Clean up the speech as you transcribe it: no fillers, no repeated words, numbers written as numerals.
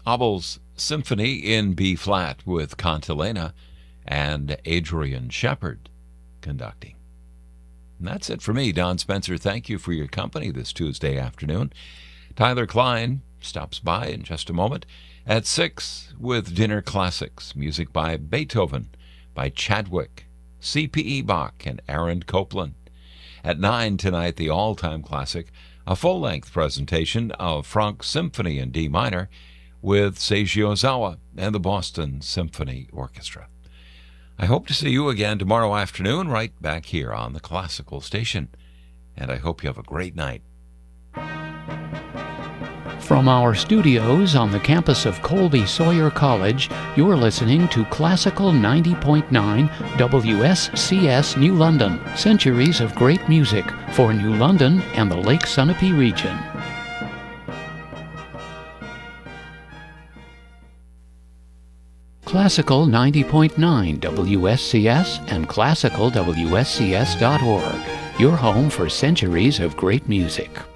Abel's Symphony in B-flat with Cantilena and Adrian Shepard conducting. And that's it for me, Don Spencer. Thank you for your company this Tuesday afternoon. Tyler Klein stops by in just a moment at 6 with Dinner Classics, music by Beethoven, by Chadwick, C.P.E. Bach, and Aaron Copland. At 9 tonight, the all-time classic, a full-length presentation of Franck's Symphony in D minor with Seiji Ozawa and the Boston Symphony Orchestra. I hope to see you again tomorrow afternoon right back here on the Classical Station, and I hope you have a great night. From our studios on the campus of Colby Sawyer College, you're listening to Classical 90.9 WSCS New London, centuries of great music for New London and the Lake Sunapee region. Classical 90.9 WSCS and classicalwscs.org, your home for centuries of great music.